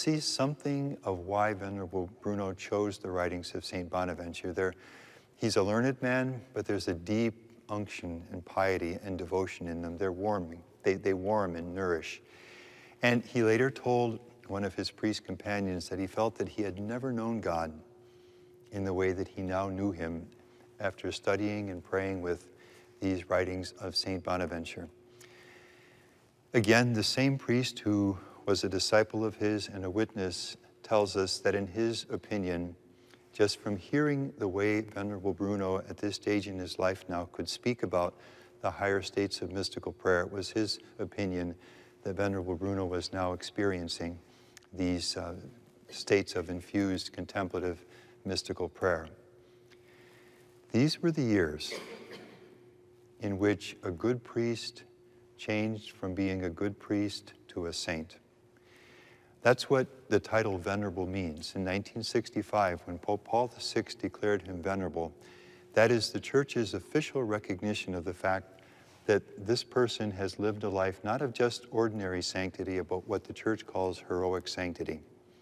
see something of why Venerable Bruno chose the writings of St. Bonaventure. He's a learned man, but there's a deep unction and piety and devotion in them. They're warming. They warm and nourish. And he later told one of his priest companions that he felt that he had never known God in the way that he now knew him after studying and praying with these writings of St. Bonaventure. Again, the same priest who was a disciple of his and a witness tells us that in his opinion, just from hearing the way Venerable Bruno at this stage in his life now could speak about the higher states of mystical prayer, it was his opinion that Venerable Bruno was now experiencing these states of infused contemplative mystical prayer. These were the years in which a good priest changed from being a good priest to a saint. That's what the title venerable means. In 1965, when Pope Paul VI declared him venerable, that is the Church's official recognition of the fact that this person has lived a life not of just ordinary sanctity, but what the Church calls heroic sanctity.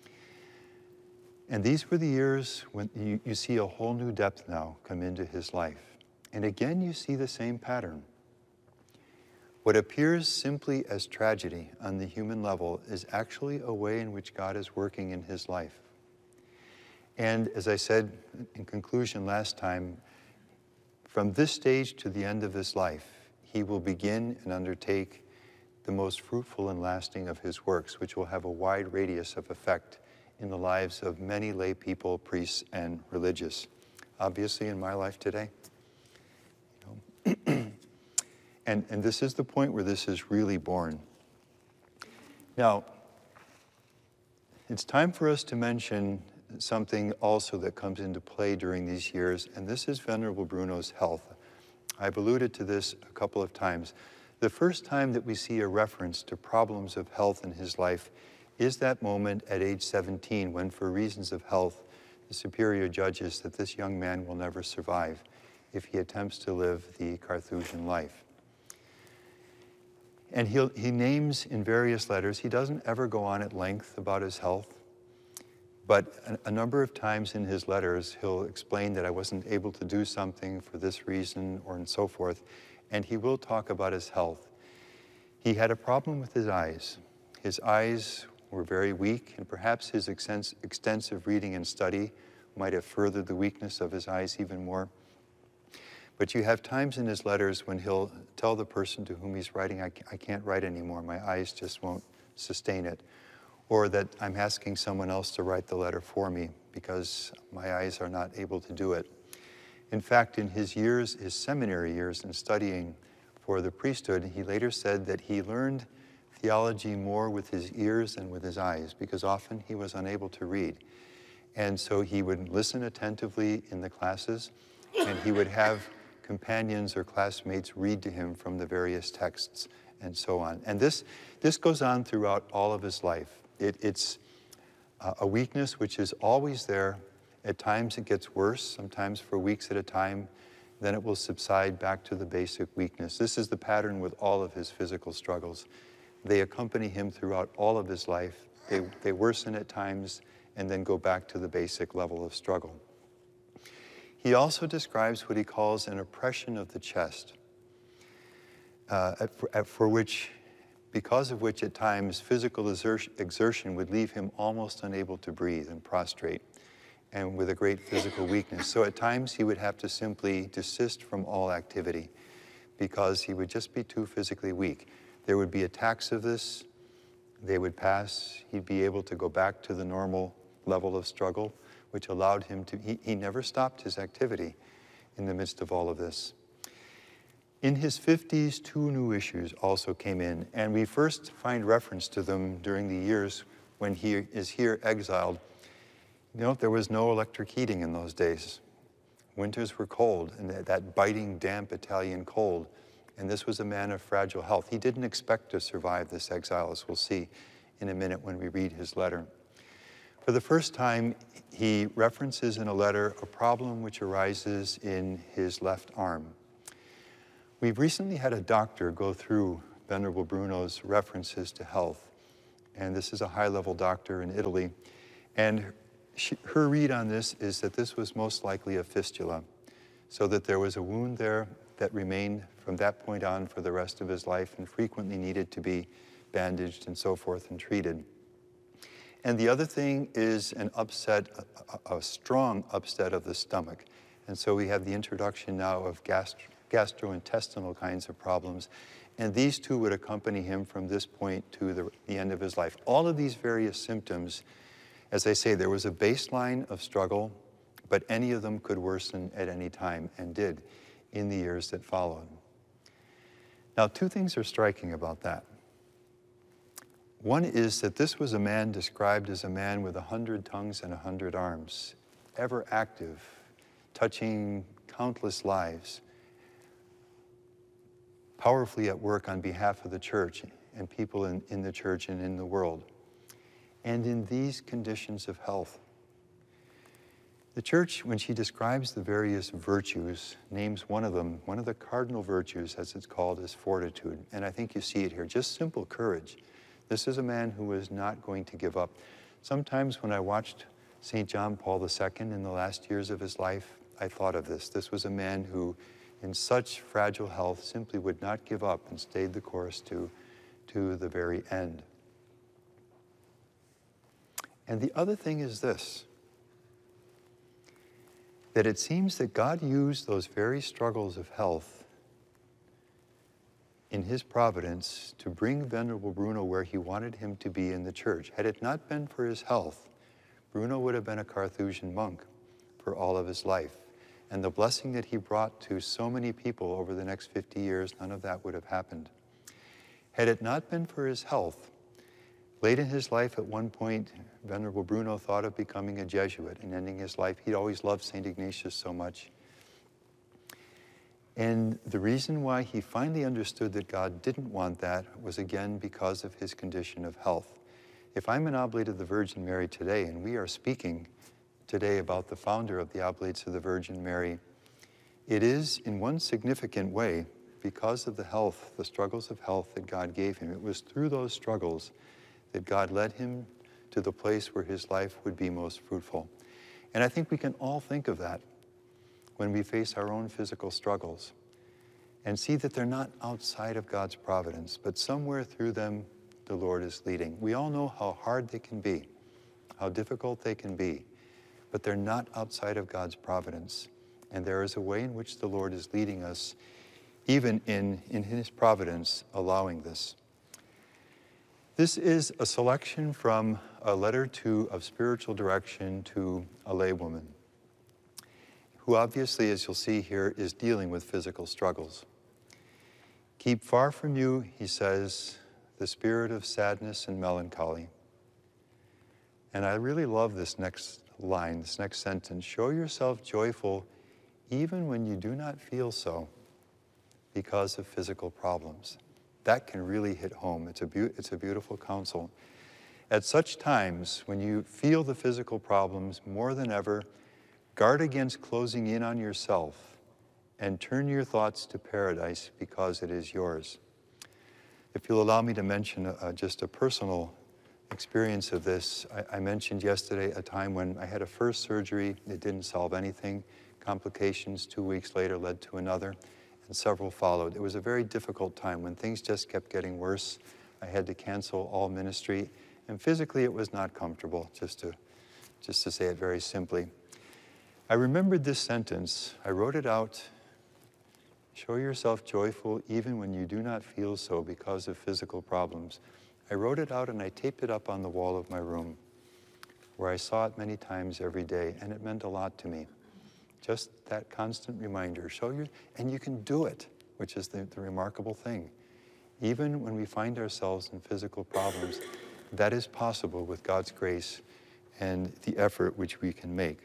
And these were the years when you see a whole new depth now come into his life. And again, you see the same pattern. What appears simply as tragedy on the human level is actually a way in which God is working in his life. And as I said in conclusion last time, from this stage to the end of his life, he will begin and undertake the most fruitful and lasting of his works, which will have a wide radius of effect in the lives of many lay people, priests, and religious. Obviously, in my life today, And this is the point where this is really born. Now, it's time for us to mention something also that comes into play during these years, and this is Venerable Bruno's health. I've alluded to this a couple of times. The first time that we see a reference to problems of health in his life is that moment at age 17 when, for reasons of health, the superior judges that this young man will never survive if he attempts to live the Carthusian life. And he names in various letters, he doesn't ever go on at length about his health, but a number of times in his letters, he'll explain that I wasn't able to do something for this reason or and so forth, and he will talk about his health. He had a problem with his eyes. His eyes were very weak, and perhaps his extensive reading and study might have furthered the weakness of his eyes even more. But you have times in his letters when he'll tell the person to whom he's writing, I can't write anymore, my eyes just won't sustain it. Or that I'm asking someone else to write the letter for me because my eyes are not able to do it. In fact, in his years, his seminary years in studying for the priesthood, he later said that he learned theology more with his ears than with his eyes because often he was unable to read. And so he would listen attentively in the classes and he would have companions or classmates read to him from the various texts and so on. And this goes on throughout all of his life. It's a weakness which is always there. At times it gets worse, sometimes for weeks at a time. Then it will subside back to the basic weakness. This is the pattern with all of his physical struggles. They accompany him throughout all of his life. They worsen at times and then go back to the basic level of struggle. He also describes what he calls an oppression of the chest, because of which at times physical exertion would leave him almost unable to breathe and prostrate, and with a great physical weakness. So at times he would have to simply desist from all activity because he would just be too physically weak. There would be attacks of this, they would pass, he'd be able to go back to the normal level of struggle, which allowed him to, he never stopped his activity in the midst of all of this. In his 50s, 2 new issues also came in, and we first find reference to them during the years when he is here exiled. You know, there was no electric heating in those days. Winters were cold, and that biting, damp Italian cold, and this was a man of fragile health. He didn't expect to survive this exile, as we'll see in a minute when we read his letter. For the first time, he references in a letter a problem which arises in his left arm. We've recently had a doctor go through Venerable Bruno's references to health, and this is a high-level doctor in Italy. And her read on this is that this was most likely a fistula, so that there was a wound there that remained from that point on for the rest of his life and frequently needed to be bandaged and so forth and treated. And the other thing is an upset, a strong upset of the stomach. And so we have the introduction now of gastrointestinal kinds of problems. And these two would accompany him from this point to the end of his life. All of these various symptoms, as I say, there was a baseline of struggle, but any of them could worsen at any time and did in the years that followed. Now, two things are striking about that. One is that this was a man described as a man with 100 tongues and 100 arms, ever active, touching countless lives, powerfully at work on behalf of the church and people in the church and in the world. And in these conditions of health, the church, when she describes the various virtues, names one of them, one of the cardinal virtues, as it's called, is fortitude. And I think you see it here, just simple courage. This is a man who was not going to give up. Sometimes when I watched St. John Paul II in the last years of his life, I thought of this. This was a man who, in such fragile health, simply would not give up and stayed the course to the very end. And the other thing is this, that it seems that God used those very struggles of health in his providence to bring Venerable Bruno where he wanted him to be in the church. Had it not been for his health, Bruno would have been a Carthusian monk for all of his life. And the blessing that he brought to so many people over the next 50 years, none of that would have happened. Had it not been for his health, late in his life at one point, Venerable Bruno thought of becoming a Jesuit and ending his life. He'd always loved St. Ignatius so much. And the reason why he finally understood that God didn't want that was again because of his condition of health. If I'm an oblate of the Virgin Mary today, and we are speaking today about the founder of the Oblates of the Virgin Mary, it is in one significant way because of the health, the struggles of health that God gave him. It was through those struggles that God led him to the place where his life would be most fruitful. And I think we can all think of that when we face our own physical struggles and see that they're not outside of God's providence, but somewhere through them the Lord is leading. We all know how hard they can be, how difficult they can be, but they're not outside of God's providence. And there is a way in which the Lord is leading us, even in his providence, allowing this. This is a selection from a letter of spiritual direction to a laywoman, who obviously, as you'll see here, is dealing with physical struggles. Keep far from you, he says, the spirit of sadness and melancholy. And I really love this next line, this next sentence. Show yourself joyful even when you do not feel so because of physical problems. That can really hit home. It's a beautiful counsel. At such times, when you feel the physical problems more than ever, guard against closing in on yourself and turn your thoughts to paradise because it is yours. If you'll allow me to mention just a personal experience of this, I mentioned yesterday a time when I had a first surgery. It didn't solve anything. Complications 2 weeks later led to another, and several followed. It was a very difficult time when things just kept getting worse. I had to cancel all ministry, and physically it was not comfortable, just to say it very simply. I remembered this sentence. I wrote it out. Show yourself joyful even when you do not feel so because of physical problems. I wrote it out and I taped it up on the wall of my room, where I saw it many times every day, and it meant a lot to me. Just that constant reminder, and you can do it, which is the remarkable thing. Even when we find ourselves in physical problems, that is possible with God's grace and the effort which we can make.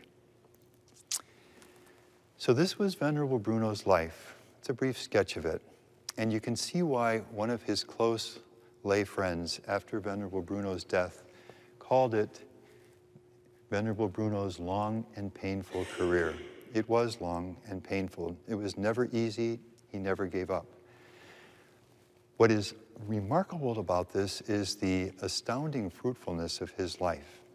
So this was Venerable Bruno's life. It's a brief sketch of it. And you can see why one of his close lay friends, after Venerable Bruno's death, called it Venerable Bruno's long and painful career. It was long and painful. It was never easy. He never gave up. What is remarkable about this is the astounding fruitfulness of his life.